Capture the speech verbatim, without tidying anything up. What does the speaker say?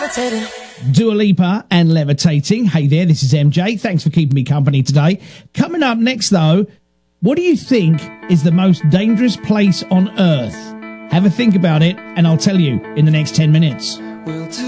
levitating. Dua Lipa and Levitating. Hey there, this is M J. Thanks for keeping me company today. Coming up next, though, what do you think is the most dangerous place on Earth? Have a think about it, and I'll tell you in the next ten minutes. We'll do